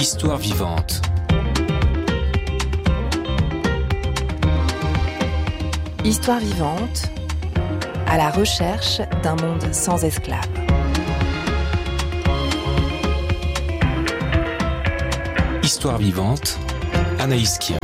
Histoire vivante. Histoire vivante, à la recherche d'un monde sans esclaves. Histoire vivante, Anaïs Kien.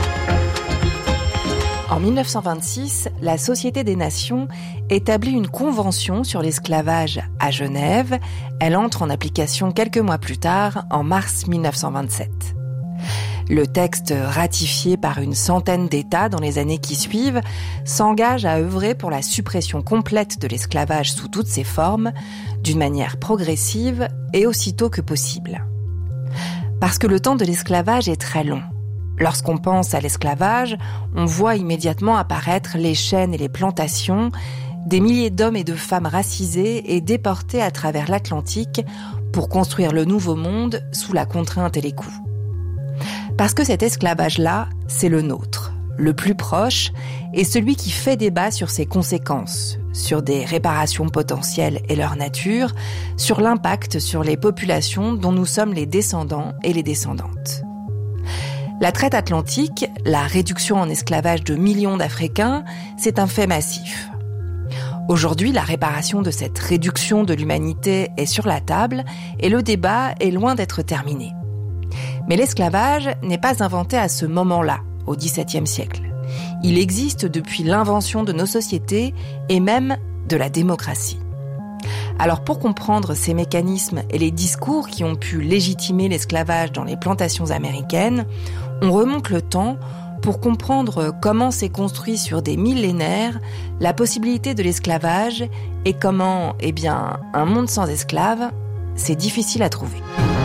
En 1926, la Société des Nations établit une convention sur l'esclavage à Genève. Elle entre en application quelques mois plus tard, en mars 1927. Le texte, ratifié par une centaine d'États dans les années qui suivent, s'engage à œuvrer pour la suppression complète de l'esclavage sous toutes ses formes, d'une manière progressive et aussitôt que possible. Parce que le temps de l'esclavage est très long. Lorsqu'on pense à l'esclavage, on voit immédiatement apparaître les chaînes et les plantations, des milliers d'hommes et de femmes racisés et déportés à travers l'Atlantique pour construire le nouveau monde sous la contrainte et les coups. Parce que cet esclavage-là, c'est le nôtre, le plus proche, et celui qui fait débat sur ses conséquences, sur des réparations potentielles et leur nature, sur l'impact sur les populations dont nous sommes les descendants et les descendantes. La traite atlantique, la réduction en esclavage de millions d'Africains, c'est un fait massif. Aujourd'hui, la réparation de cette réduction de l'humanité est sur la table et le débat est loin d'être terminé. Mais l'esclavage n'est pas inventé à ce moment-là, au XVIIe siècle. Il existe depuis l'invention de nos sociétés et même de la démocratie. Alors pour comprendre ces mécanismes et les discours qui ont pu légitimer l'esclavage dans les plantations américaines, on remonte le temps pour comprendre comment s'est construit sur des millénaires la possibilité de l'esclavage et comment, un monde sans esclaves, c'est difficile à trouver.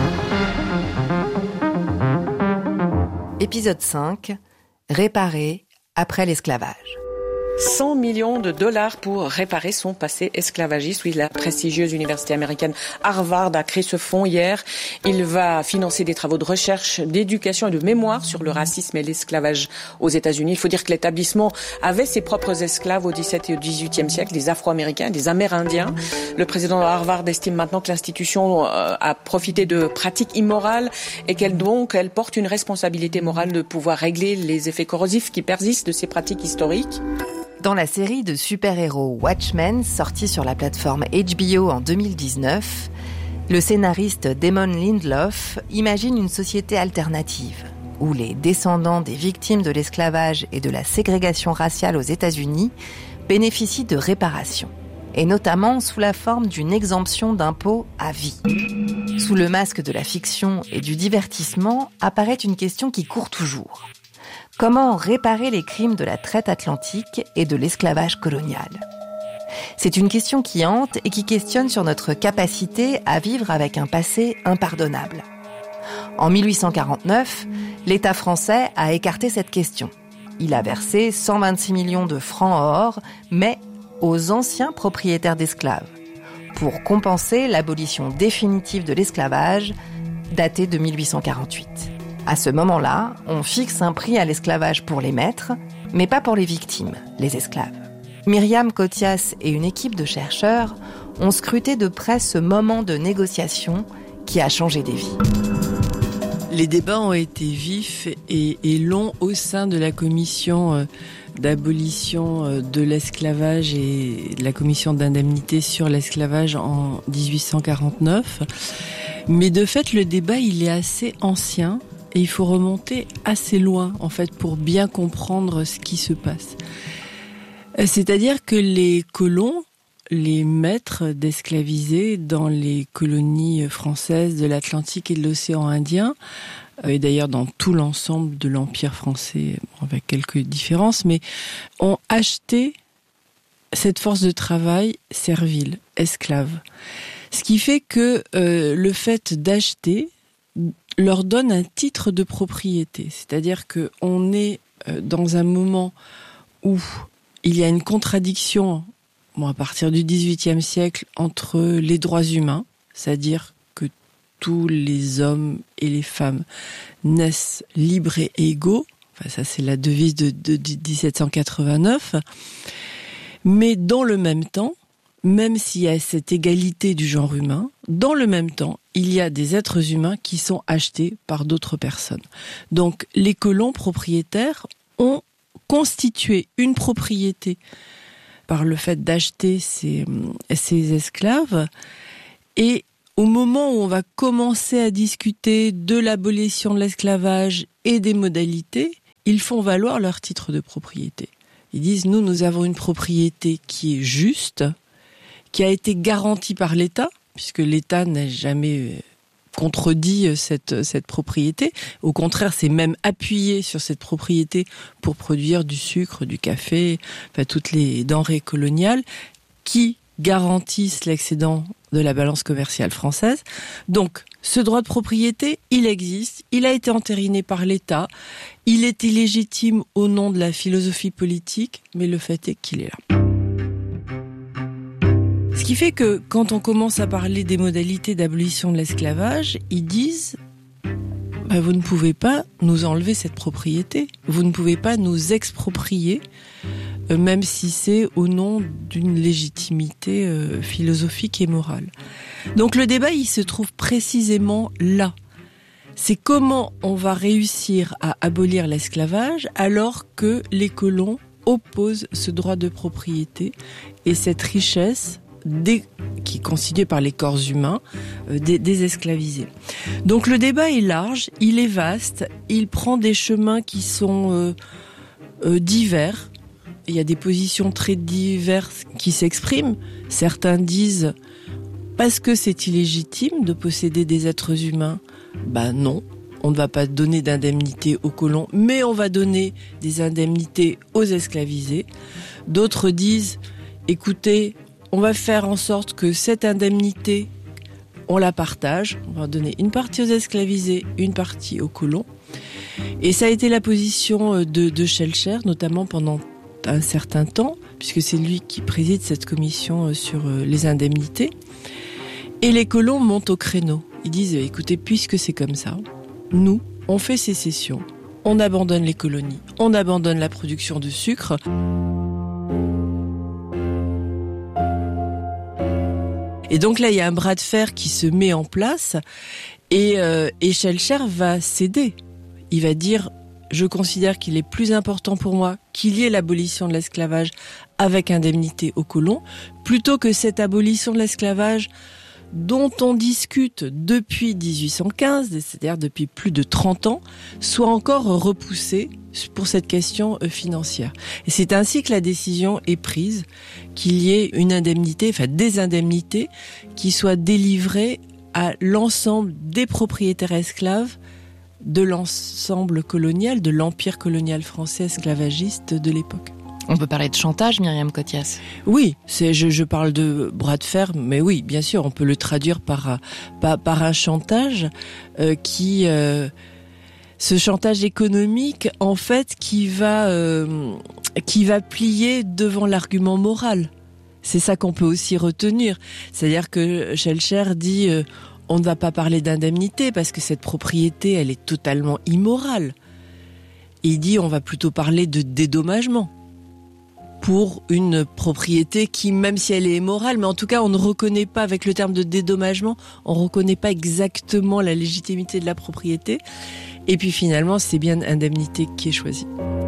Épisode 5, réparer après l'esclavage. 100 millions de dollars pour réparer son passé esclavagiste. Oui, la prestigieuse université américaine Harvard a créé ce fonds hier. Il va financer des travaux de recherche, d'éducation et de mémoire sur le racisme et l'esclavage aux États-Unis. Il faut dire que l'établissement avait ses propres esclaves au XVIIe et au XVIIIe siècle, des Afro-Américains, des Amérindiens. Le président de Harvard estime maintenant que l'institution a profité de pratiques immorales et qu'elle porte une responsabilité morale de pouvoir régler les effets corrosifs qui persistent de ces pratiques historiques. Dans la série de super-héros Watchmen, sortie sur la plateforme HBO en 2019, le scénariste Damon Lindelof imagine une société alternative où les descendants des victimes de l'esclavage et de la ségrégation raciale aux États-Unis bénéficient de réparations, et notamment sous la forme d'une exemption d'impôts à vie. Sous le masque de la fiction et du divertissement apparaît une question qui court toujours. Comment réparer les crimes de la traite atlantique et de l'esclavage colonial ? C'est une question qui hante et qui questionne sur notre capacité à vivre avec un passé impardonnable. En 1849, l'État français a écarté cette question. Il a versé 126 millions de francs or, mais aux anciens propriétaires d'esclaves, pour compenser l'abolition définitive de l'esclavage, datée de 1848. À ce moment-là, on fixe un prix à l'esclavage pour les maîtres, mais pas pour les victimes, les esclaves. Myriam Kotias et une équipe de chercheurs ont scruté de près ce moment de négociation qui a changé des vies. Les débats ont été vifs et longs au sein de la commission d'abolition de l'esclavage et de la commission d'indemnité sur l'esclavage en 1849. Mais de fait, le débat, il est assez ancien. Et il faut remonter assez loin, en fait, pour bien comprendre ce qui se passe. C'est-à-dire que les colons, les maîtres d'esclavisés dans les colonies françaises de l'Atlantique et de l'océan Indien, et d'ailleurs dans tout l'ensemble de l'Empire français, avec quelques différences, mais ont acheté cette force de travail servile, esclave. Ce qui fait que le fait d'acheter leur donne un titre de propriété. C'est-à-dire qu'on est dans un moment où il y a une contradiction, à partir du XVIIIe siècle, entre les droits humains, c'est-à-dire que tous les hommes et les femmes naissent libres et égaux. Enfin, ça, c'est la devise de 1789. Mais dans le même temps, même s'il y a cette égalité du genre humain, dans le même temps, il y a des êtres humains qui sont achetés par d'autres personnes. Donc, les colons propriétaires ont constitué une propriété par le fait d'acheter ces esclaves. Et au moment où on va commencer à discuter de l'abolition de l'esclavage et des modalités, ils font valoir leur titre de propriété. Ils disent, nous avons une propriété qui est juste, qui a été garantie par l'État, puisque l'État n'a jamais contredit cette propriété. Au contraire, c'est même appuyé sur cette propriété pour produire du sucre, du café, enfin toutes les denrées coloniales qui garantissent l'excédent de la balance commerciale française. Donc, ce droit de propriété, il existe, il a été entériné par l'État, il est illégitime au nom de la philosophie politique, mais le fait est qu'il est là. Ce qui fait que quand on commence à parler des modalités d'abolition de l'esclavage, ils disent vous ne pouvez pas nous enlever cette propriété, vous ne pouvez pas nous exproprier, même si c'est au nom d'une légitimité philosophique et morale. Donc le débat, il se trouve précisément là. C'est comment on va réussir à abolir l'esclavage alors que les colons opposent ce droit de propriété et cette richesse qui est constituée par les corps humains des esclavisés. Donc le débat est large, il est vaste, il prend des chemins qui sont divers. Il y a des positions très diverses qui s'expriment. Certains disent parce que c'est illégitime de posséder des êtres humains, non, on ne va pas donner d'indemnité aux colons, mais on va donner des indemnités aux esclavisés. D'autres disent écoutez, on va faire en sorte que cette indemnité, on la partage. On va donner une partie aux esclavisés, une partie aux colons. Et ça a été la position de Schellcher, notamment pendant un certain temps, puisque c'est lui qui préside cette commission sur les indemnités. Et les colons montent au créneau. Ils disent, écoutez, puisque c'est comme ça, nous, on fait sécession, on abandonne les colonies, on abandonne la production de sucre. Et donc là, il y a un bras de fer qui se met en place et Schellcher va céder. Il va dire, je considère qu'il est plus important pour moi qu'il y ait l'abolition de l'esclavage avec indemnité aux colons, plutôt que cette abolition de l'esclavage dont on discute depuis 1815, c'est-à-dire depuis plus de 30 ans, soit encore repoussée pour cette question financière. Et c'est ainsi que la décision est prise qu'il y ait une indemnité, enfin des indemnités, qui soient délivrées à l'ensemble des propriétaires esclaves de l'ensemble colonial, de l'empire colonial français esclavagiste de l'époque. On peut parler de chantage, Myriam Cothias. Oui, je parle de bras de fer, mais oui, bien sûr, on peut le traduire par un chantage ce chantage économique, en fait, qui va plier devant l'argument moral. C'est ça qu'on peut aussi retenir. C'est-à-dire que Schellcher dit on ne va pas parler d'indemnité parce que cette propriété, elle est totalement immorale. Et il dit on va plutôt parler de dédommagement pour une propriété qui, même si elle est immorale, mais en tout cas on ne reconnaît pas, avec le terme de dédommagement, on ne reconnaît pas exactement la légitimité de la propriété. Et puis finalement, c'est bien indemnité qui est choisie.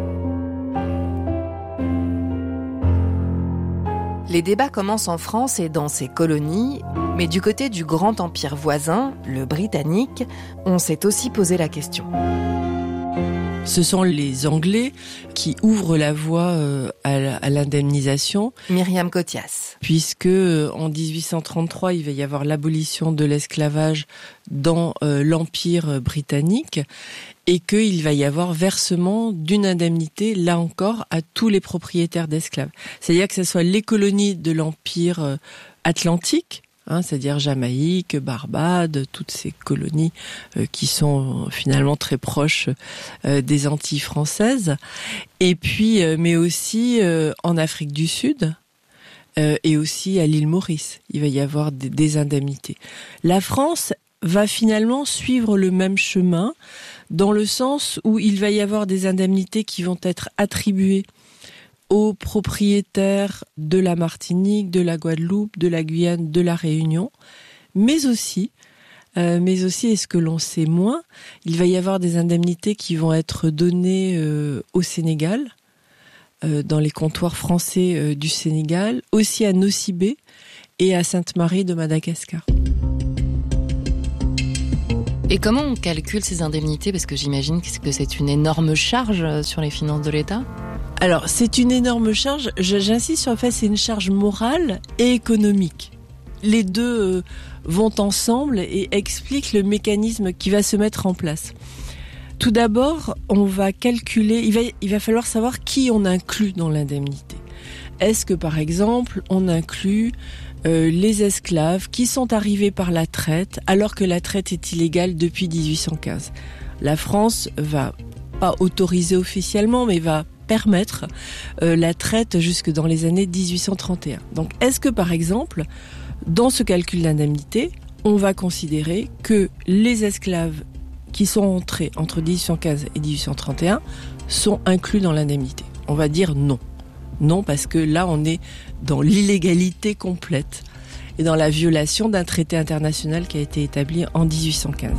Les débats commencent en France et dans ses colonies, mais du côté du grand empire voisin, le britannique, on s'est aussi posé la question. Ce sont les Anglais qui ouvrent la voie à l'indemnisation. Myriam Cothias. Puisque en 1833, il va y avoir l'abolition de l'esclavage dans l'Empire britannique et qu'il va y avoir versement d'une indemnité, là encore, à tous les propriétaires d'esclaves. C'est-à-dire que ce soit les colonies de l'Empire atlantique, c'est-à-dire Jamaïque, Barbade, toutes ces colonies qui sont finalement très proches des Antilles françaises, et puis mais aussi en Afrique du Sud et aussi à l'île Maurice, il va y avoir des indemnités. La France va finalement suivre le même chemin, dans le sens où il va y avoir des indemnités qui vont être attribuées aux propriétaires de la Martinique, de la Guadeloupe, de la Guyane, de la Réunion, mais aussi, et ce que l'on sait moins, il va y avoir des indemnités qui vont être données au Sénégal, dans les comptoirs français du Sénégal, aussi à Nosy-Bé et à Sainte-Marie de Madagascar. Et comment on calcule ces indemnités ? Parce que j'imagine que c'est une énorme charge sur les finances de l'État. Alors, c'est une énorme charge. J'insiste sur le fait que c'est une charge morale et économique. Les deux vont ensemble et expliquent le mécanisme qui va se mettre en place. Tout d'abord, on va calculer, il va falloir savoir qui on inclut dans l'indemnité. Est-ce que, par exemple, on inclut les esclaves qui sont arrivés par la traite alors que la traite est illégale depuis 1815 ? La France va pas autoriser officiellement, mais va permettre la traite jusque dans les années 1831. Donc, est-ce que, par exemple, dans ce calcul d'indemnité, on va considérer que les esclaves qui sont entrés entre 1815 et 1831 sont inclus dans l'indemnité ? On va dire non. Non, parce que là, on est dans l'illégalité complète et dans la violation d'un traité international qui a été établi en 1815.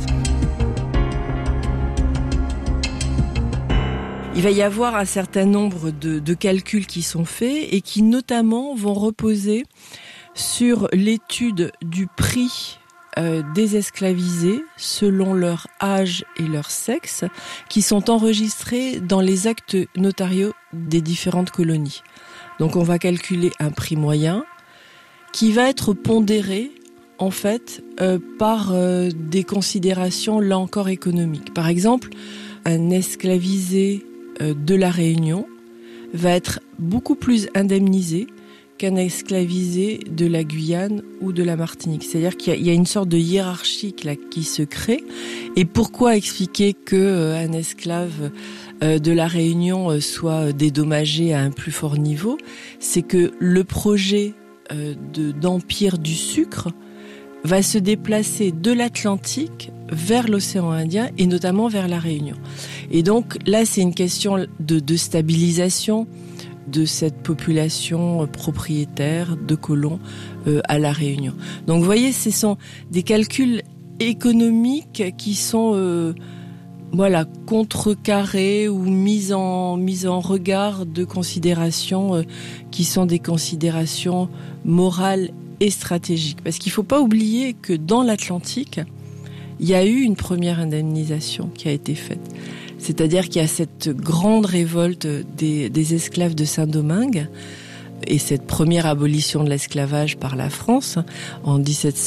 Il va y avoir un certain nombre de calculs qui sont faits et qui notamment vont reposer sur l'étude du prix des esclavisés selon leur âge et leur sexe qui sont enregistrés dans les actes notariaux des différentes colonies. Donc on va calculer un prix moyen qui va être pondéré en fait par des considérations là encore économiques. Par exemple, un esclavisé de la Réunion va être beaucoup plus indemnisé qu'un esclavisé de la Guyane ou de la Martinique. C'est-à-dire qu'il y a une sorte de hiérarchie là qui se crée. Et pourquoi expliquer que un esclave de la Réunion soit dédommagé à un plus fort niveau ? C'est que le projet d'empire du sucre va se déplacer de l'Atlantique vers l'océan Indien et notamment vers la Réunion. Et donc là, c'est une question de stabilisation de cette population propriétaire de colons à la Réunion. Donc vous voyez, ce sont des calculs économiques qui sont contrecarrés ou mis en regard de considérations qui sont des considérations morales et stratégiques. Parce qu'il ne faut pas oublier que dans l'Atlantique, il y a eu une première indemnisation qui a été faite. C'est-à-dire qu'il y a cette grande révolte des esclaves de Saint-Domingue et cette première abolition de l'esclavage par la France en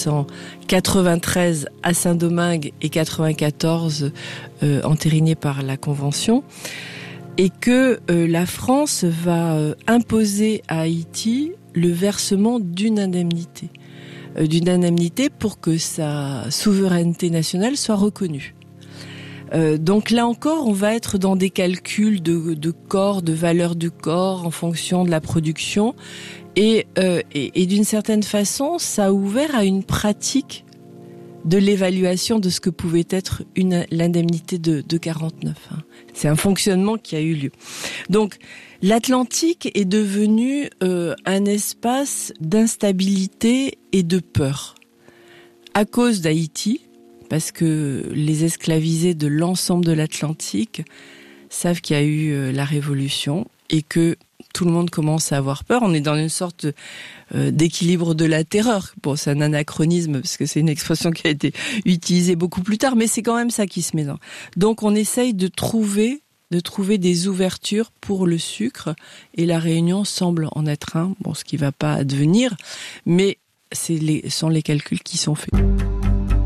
1793 à Saint-Domingue et 94 entérinée par la Convention, et que la France va imposer à Haïti le versement d'une indemnité pour que sa souveraineté nationale soit reconnue. Donc là encore, on va être dans des calculs de corps, de valeur du corps en fonction de la production, et d'une certaine façon, ça a ouvert à une pratique de l'évaluation de ce que pouvait être l'indemnité de 49. C'est un fonctionnement qui a eu lieu. Donc l'Atlantique est devenu un espace d'instabilité et de peur à cause d'Haïti. Parce que les esclavisés de l'ensemble de l'Atlantique savent qu'il y a eu la Révolution et que tout le monde commence à avoir peur. On est dans une sorte d'équilibre de la terreur. Bon, c'est un anachronisme parce que c'est une expression qui a été utilisée beaucoup plus tard, mais c'est quand même ça qui se met dans. Donc on essaye de trouver des ouvertures pour le sucre et la Réunion semble en être un. Bon, ce qui va pas advenir, mais sont les calculs qui sont faits.